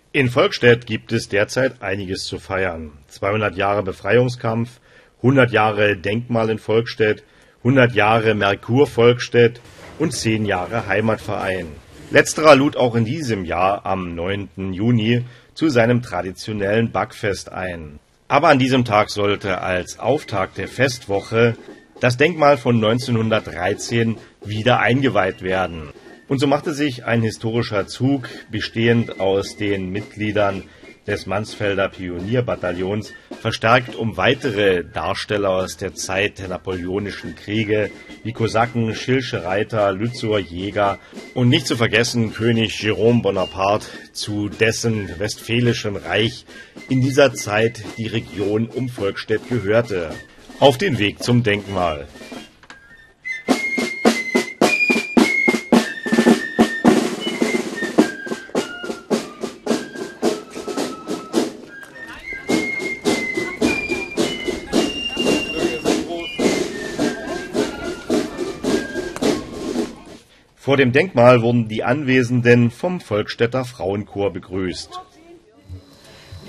In Volkstedt gibt es derzeit einiges zu feiern. 200 Jahre Befreiungskampf, 100 Jahre Denkmal in Volkstedt, 100 Jahre Merkur Volkstedt und 10 Jahre Heimatverein. Letzterer lud auch in diesem Jahr am 9. Juni zu seinem traditionellen Backfest ein. Aber an diesem Tag sollte als Auftakt der Festwoche das Denkmal von 1913 wieder eingeweiht werden. Und so machte sich ein historischer Zug, bestehend aus den Mitgliedern des Mansfelder Pionierbataillons, verstärkt um weitere Darsteller aus der Zeit der napoleonischen Kriege, wie Kosaken, Schilsche Reiter, Lützower Jäger und nicht zu vergessen König Jérôme Bonaparte, zu dessen westfälischem Reich in dieser Zeit die Region um Volkstedt gehörte. Auf den Weg zum Denkmal. Vor dem Denkmal wurden die Anwesenden vom Volkstedter Frauenchor begrüßt.